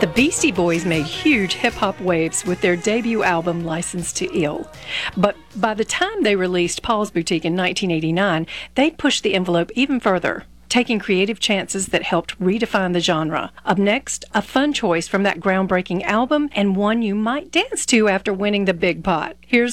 The Beastie Boys made huge hip-hop waves with their debut album, Licensed to Ill. But by the time they released Paul's Boutique in 1989, they'd pushed the envelope even further, taking creative chances that helped redefine the genre. Up next, a fun choice from that groundbreaking album and one you might dance to after winning the big pot. Here's